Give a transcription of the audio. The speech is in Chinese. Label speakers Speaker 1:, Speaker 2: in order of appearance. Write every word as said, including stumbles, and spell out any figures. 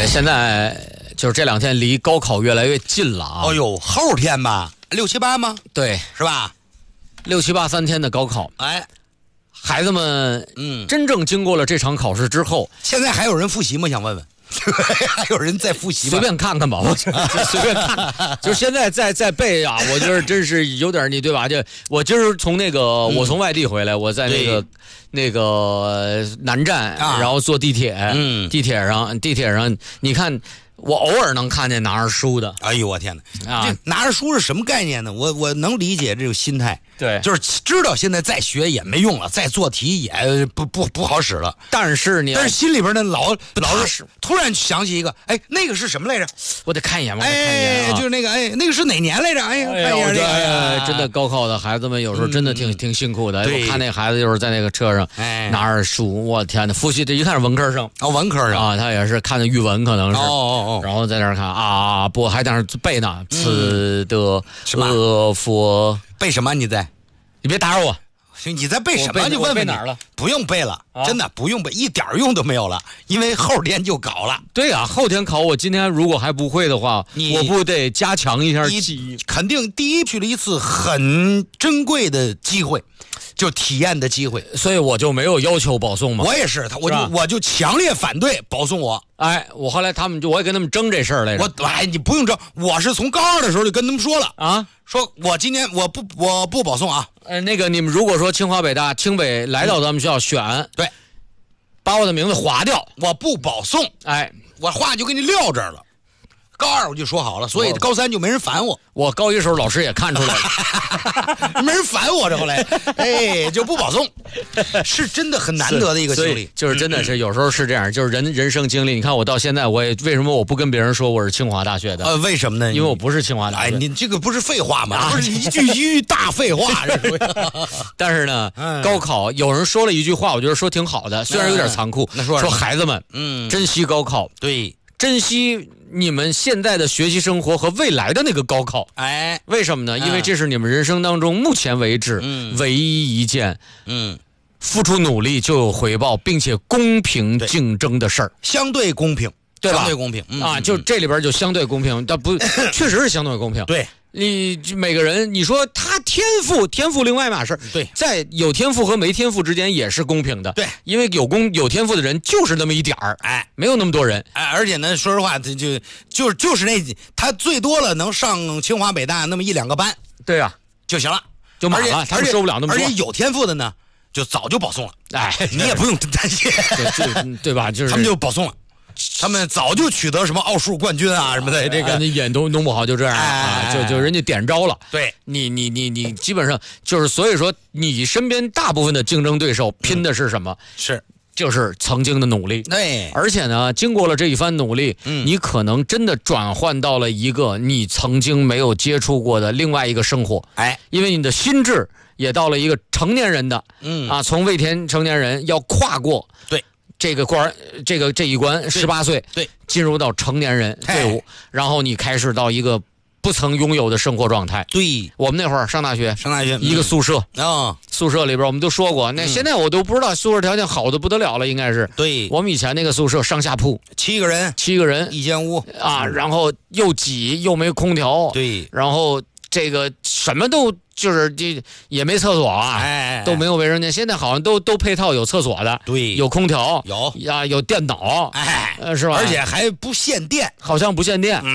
Speaker 1: 这现在就是这两天离高考越来越近了啊！
Speaker 2: 哦呦，后天吧，六七八吗？
Speaker 1: 对，
Speaker 2: 是吧？
Speaker 1: 六七八三天的高考，
Speaker 2: 哎，
Speaker 1: 孩子们，
Speaker 2: 嗯，
Speaker 1: 真正经过了这场考试之后，
Speaker 2: 现在还有人复习吗？想问问，还有人在复习吗？
Speaker 1: 随便看看吧，我随便看看。就现在在在背啊，我觉得真是有点你对吧？就我今儿从那个、嗯、我从外地回来，我在那个那个南站、啊，然后坐地铁，
Speaker 2: 嗯，
Speaker 1: 地铁上地铁上，你看。我偶尔能看见拿着书的，
Speaker 2: 哎呦我天哪！
Speaker 1: 啊，
Speaker 2: 这拿着书是什么概念呢？我我能理解这种心态，
Speaker 1: 对，
Speaker 2: 就是知道现在再学也没用了，再做题也不不不好使了。
Speaker 1: 但是你，
Speaker 2: 但是心里边呢老老是突然想起一个，哎，那个是什么来着？
Speaker 1: 我得看一眼，我得看一眼、
Speaker 2: 啊，哎，就是那个，哎，那个是哪年来着？哎呀，
Speaker 1: 哎
Speaker 2: 看一眼这个，
Speaker 1: 哎，真的高考的孩子们有时候真的挺、嗯、挺辛苦的。我看那孩子就是在那个车上，哎，拿着书，我天哪，复习这一看是文科生，
Speaker 2: 哦，文科生
Speaker 1: 啊，他也是看的语文，可能是，
Speaker 2: 哦哦哦，
Speaker 1: 然后在那儿看。啊，不还在那背呢？此的阿佛
Speaker 2: 背什么？你在？
Speaker 1: 你别打扰我。
Speaker 2: 你在背什么？你问
Speaker 1: 背哪儿了？
Speaker 2: 不用背了，啊、真的不用背，一点用都没有了，因为后天就搞了。
Speaker 1: 对啊，后天考我今天如果还不会的话，我不得加强一下记忆？
Speaker 2: 肯定第一去了一次很珍贵的机会。就体验的机会，
Speaker 1: 所以我就没有要求保送嘛。
Speaker 2: 我也是，他我就我就强烈反对保送我。
Speaker 1: 哎，我后来他们就我也跟他们争这事儿来着。
Speaker 2: 我哎，你不用争，我是从高二的时候就跟他们说了
Speaker 1: 啊，
Speaker 2: 说我今年我不我不保送啊。
Speaker 1: 呃，那个你们如果说清华北大清北来到咱们学校选，
Speaker 2: 嗯、对，
Speaker 1: 把我的名字划掉，
Speaker 2: 我不保送。
Speaker 1: 哎，
Speaker 2: 我话就给你撂这儿了。高二我就说好了，所以高三就没人烦我。
Speaker 1: 我高一时候老师也看出来了，
Speaker 2: 没人烦我这后来，哎，就不保送，是真的很难得的一个经历。
Speaker 1: 就是真的是有时候是这样，就是人人生经历。你看我到现在，我也为什么我不跟别人说我是清华大学的？
Speaker 2: 呃，为什么呢？
Speaker 1: 因为我不是清华大学。
Speaker 2: 哎，你这个不是废话吗？不是一句一句大废话。
Speaker 1: 但是呢，高考有人说了一句话，我觉得说挺好的，虽然有点残酷。
Speaker 2: 那说
Speaker 1: 说孩子们，
Speaker 2: 嗯，
Speaker 1: 珍惜高考，
Speaker 2: 对。
Speaker 1: 珍惜你们现在的学习生活和未来的那个高考，
Speaker 2: 哎，
Speaker 1: 为什么呢？因为这是你们人生当中目前为止、
Speaker 2: 嗯、
Speaker 1: 唯一一件，
Speaker 2: 嗯，
Speaker 1: 付出努力就有回报，并且公平竞争的事儿，
Speaker 2: 相对公平，
Speaker 1: 对吧？
Speaker 2: 相对公平、嗯、
Speaker 1: 啊，就这里边就相对公平，但不确实是相对公平，
Speaker 2: 对。
Speaker 1: 你每个人，你说他天赋，天赋另外一码事，
Speaker 2: 对，
Speaker 1: 在有天赋和没天赋之间也是公平的，
Speaker 2: 对，
Speaker 1: 因为有公有天赋的人就是那么一点儿，
Speaker 2: 哎，
Speaker 1: 没有那么多人，
Speaker 2: 哎，而且呢，说实话，就就就就是那他最多了能上清华北大那么一两个班，
Speaker 1: 对啊，
Speaker 2: 就行了，
Speaker 1: 就满了，他们受不了那么多，
Speaker 2: 而且有天赋的呢，就早就保送了，
Speaker 1: 哎，
Speaker 2: 你也不用担心，
Speaker 1: 对对吧？就是
Speaker 2: 他们就保送了。他们早就取得什么奥数冠军啊什么的，这个
Speaker 1: 你演都弄不好就这样啊，就就人家点招了。
Speaker 2: 对，
Speaker 1: 你你你你基本上就是，所以说你身边大部分的竞争对手拼的是什么？
Speaker 2: 是
Speaker 1: 就是曾经的努力。
Speaker 2: 对，
Speaker 1: 而且呢，经过了这一番努力，
Speaker 2: 嗯，
Speaker 1: 你可能真的转换到了一个你曾经没有接触过的另外一个生活。
Speaker 2: 哎，
Speaker 1: 因为你的心智也到了一个成年人的，
Speaker 2: 嗯
Speaker 1: 啊，从未天成年人要跨过。
Speaker 2: 对。
Speaker 1: 这个关，这个这一关，十八岁，
Speaker 2: 对，
Speaker 1: 进入到成年人队伍，然后你开始到一个不曾拥有的生活状态。
Speaker 2: 对，
Speaker 1: 我们那会儿上大学，
Speaker 2: 上大学
Speaker 1: 一个宿舍
Speaker 2: 啊、嗯哦，
Speaker 1: 宿舍里边我们都说过，那现在我都不知道宿舍条件好的不得了了，应该是。
Speaker 2: 对，
Speaker 1: 我们以前那个宿舍上下铺，
Speaker 2: 七个人，
Speaker 1: 七个人
Speaker 2: 一间屋
Speaker 1: 啊，然后又挤又没空调，
Speaker 2: 对，
Speaker 1: 然后这个什么都。就是这也没厕所啊，
Speaker 2: 哎，
Speaker 1: 都没有卫生间。现在好像都都配套有厕所的，
Speaker 2: 对，
Speaker 1: 有空调，
Speaker 2: 有
Speaker 1: 呀，有电脑，
Speaker 2: 哎，
Speaker 1: 呃，是吧？
Speaker 2: 而且还不限电，
Speaker 1: 好像不限电。
Speaker 2: 嗯